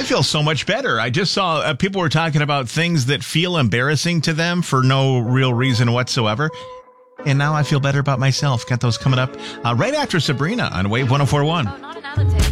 I feel so much better. I just saw people were talking about things that feel embarrassing to them for no real reason whatsoever. And now I feel better about myself. Got those coming up right after Sabrina on Wave 104.1.